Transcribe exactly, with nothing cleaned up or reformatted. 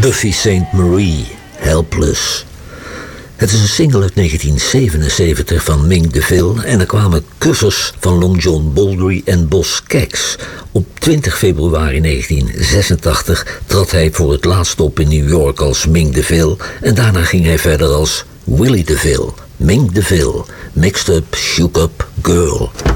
Buffy Sainte Marie, Helpless. Het is een single uit negentien zevenenzeventig van Mink DeVille en er kwamen covers van Long John Baldry en Boz Scaggs. Op twintig februari negentien zesentachtig trad hij voor het laatst op in New York als Mink DeVille en daarna ging hij verder als Willie DeVille. Mink DeVille, Mixed Up, Shook Up Girl.